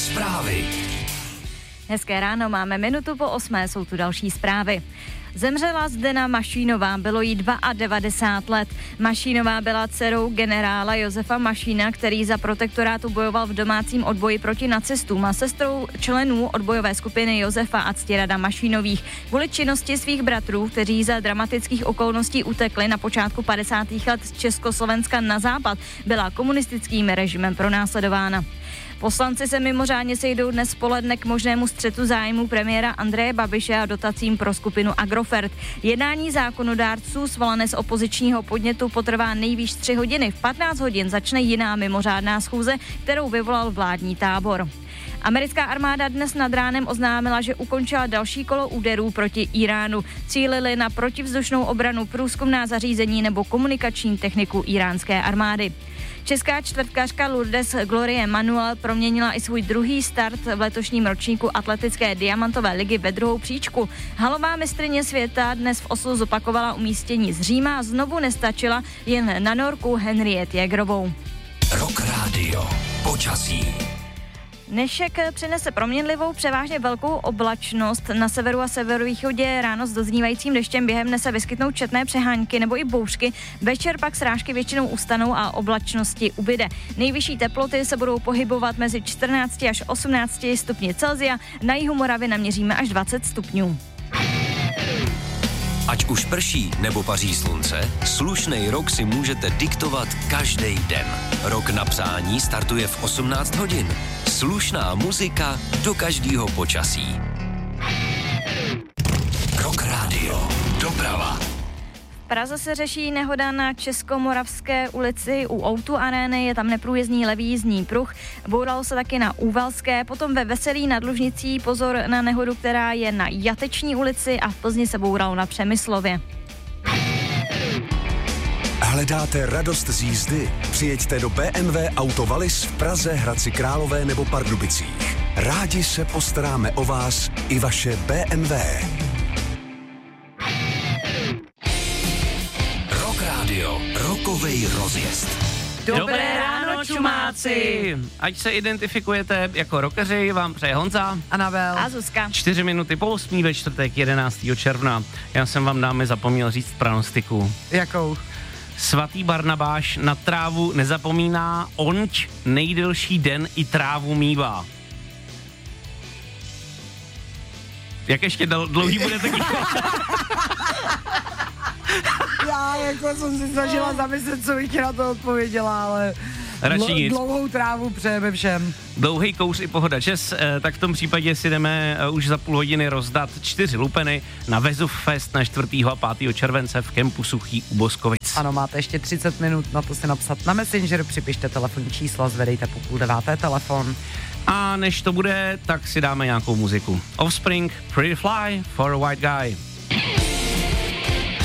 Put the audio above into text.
Zprávy. Hezké ráno, máme minutu po 8, jsou tu další zprávy. Zemřela Zdena Mašínová, bylo jí 92 let. Mašínová byla dcerou generála Josefa Mašína, který za protektorátu bojoval v domácím odboji proti nacistům, a sestrou členů odbojové skupiny Josefa a Ctirada Mašínových. Kvůli činnosti svých bratrů, kteří za dramatických okolností utekli na počátku 50. let z Československa na západ, byla komunistickým režimem pronásledována. Poslanci se mimořádně sejdou dnes poledne k možnému střetu zájmu premiéra Andreje Babiše a dotacím pro skupinu Agrofert. Jednání zákonodárců svolané z opozičního podnětu potrvá nejvýš 3 hodiny. V 15 hodin začne jiná mimořádná schůze, kterou vyvolal vládní tábor. Americká armáda dnes nad ránem oznámila, že ukončila další kolo úderů proti Iránu. Cílili na protivzdušnou obranu, průzkumná zařízení nebo komunikační techniku iránské armády. Česká čtvrtkařka Lourdes Glorie Manuel proměnila i svůj druhý start v letošním ročníku atletické diamantové ligy ve druhou příčku. Halová mistryně světa dnes v Oslu zopakovala umístění z Říma a znovu nestačila jen na Norku Henriette Jägerovou. Rock Radio. Počasí. Dnešek přinese proměnlivou, převážně velkou oblačnost. Na severu a severovýchodě ráno s doznívajícím deštěm během dne se vyskytnou četné přehánky nebo i bouřky. Večer pak srážky většinou ustanou a oblačnosti ubyde. Nejvyšší teploty se budou pohybovat mezi 14 až 18 stupni Celsia. Na jihu Moravy naměříme až 20 stupňů. Ať už prší nebo paří slunce, slušnej rok si můžete diktovat každý den. Rok na přání startuje v 18 hodin. Slušná muzika do každého počasí. Rock Radio. Doprava. V Praze se řeší nehoda na Českomoravské ulici u O2 Arény, je tam neprůjezdný levý jízdní pruh. Bouralo se taky na Úvalské, potom ve Veselí nad Lužnicí pozor na nehodu, která je na Jateční ulici, a v Plzni se bouralo na Přemyslově. Hledáte radost z jízdy? Přijeďte do BMW Auto Wallis v Praze, Hradci Králové nebo Pardubicích. Rádi se postaráme o vás i vaše BMW. Rock Radio. Rokovej rozjezd. Dobré ráno, čumáci! Ať se identifikujete jako rockeři, vám přeje Honza, Anabel A Zuzka. 4 minuty po 8 ve čtvrtek 11. června. Já jsem vám, dámy, zapomněl říct pranostiku. Jakou? Svatý Barnabáš na trávu nezapomíná, onč nejdelší den i trávu mívá. Jak ještě dlouhý bude taky? Já jako jsem si snažila zamyslet, co bych ti na to odpověděla, ale Radši nic. Dlouhou trávu přejeme všem. Dlouhý kouř i pohoda čes, tak v tom případě si jdeme už za půl hodiny rozdat 4 lupeny na Vezův Fest na 4. a 5. července v kempu Suchý u Boskovic. Ano, máte ještě 30 minut na to si napsat na Messenger, připište telefonní číslo, zvedejte po 8:30 telefon. A než to bude, tak si dáme nějakou muziku. Offspring, Pretty Fly for a White Guy.